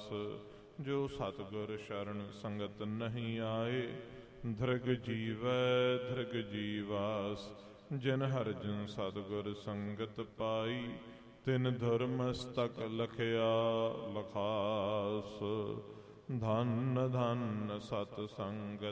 ਜੋ ਸਤਿਗੁਰ ਸ਼ਰਨ ਸੰਗਤ ਨਹੀਂ ਆਏ। ਧ੍ਰਿਗ ਜੀਵੈ ਧ੍ਰਿਗ ਜੀਵਾਸ, ਜਿਨ ਹਰਿ ਸਤਿਗੁਰ ਸੰਗਤ ਪਾਈ। ਤਿਨ ਧੁਰ ਮਸਤਕ ਲਖਿਆ ਲਖਾਸ, ਧਨ ਧਨ ਸਤ ਸੰਗਤ